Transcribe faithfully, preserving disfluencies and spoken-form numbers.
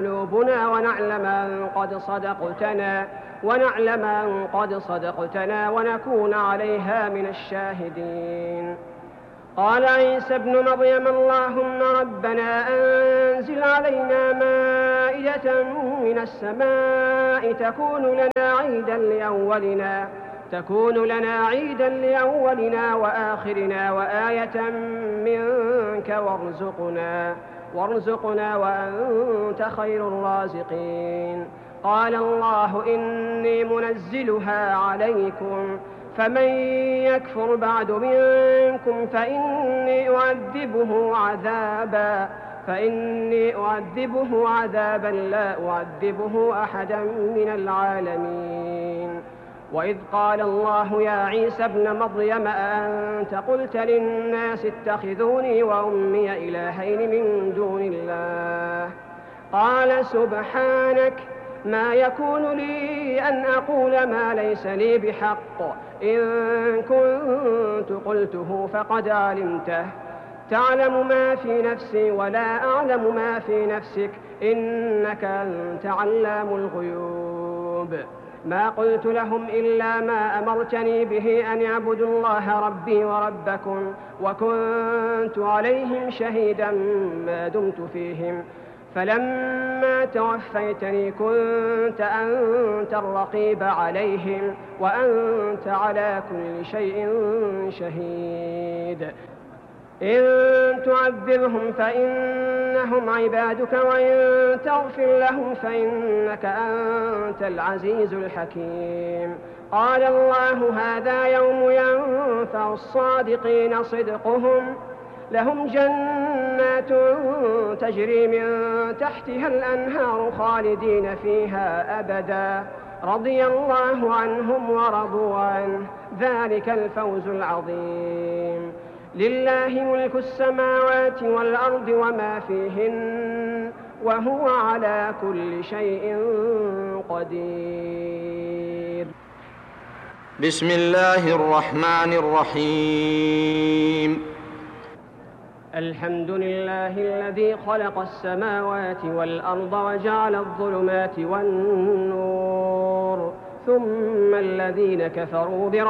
قلوبنا ونعلم أن قد صدقتنا ونعلم أن قد صدقتنا ونكون عليها من الشاهدين. قال عيسى ابن مريم اللهم ربنا أنزل علينا مائدة من السماء تكون لنا عيدا لأولنا تكون لنا عيدا لأولنا وآخرنا وآية منك وارزقنا وارزقنا وأنت خير الرازقين. قال الله إني منزلها عليكم فمن يكفر بعد منكم فإني أعذبه عذابا فإني أعذبه عذابا لا أعذبه أحدا من العالمين. وإذ قال الله يا عيسى ابن مريم أأنت قلت للناس اتخذوني وأمي إلهين من دون الله قال سبحانك ما يكون لي أن أقول ما ليس لي بحق إن كنت قلته فقد علمته تعلم ما في نفسي ولا أعلم ما في نفسك إنك أنت علام الغيوب. ما قلت لهم إلا ما أمرتني به أن اعبدوا الله ربي وربكم وكنت عليهم شهيدا ما دمت فيهم فلما توفيتني كنت أنت الرقيب عليهم وأنت على كل شيء شهيد. إن تعذبهم فإنهم عبادك وإن تغفر لهم فإنك أنت العزيز الحكيم. قال الله هذا يوم ينفع الصادقين صدقهم لهم جنات تجري من تحتها الأنهار خالدين فيها أبدا رضي الله عنهم ورضوا عنه ذلك الفوز العظيم. لله ملك السماوات والأرض وما فيهن وهو على كل شيء قدير. بسم الله الرحمن الرحيم. الحمد لله الذي خلق السماوات والأرض وجعل الظلمات والنور ثم الذين كفروا بربهم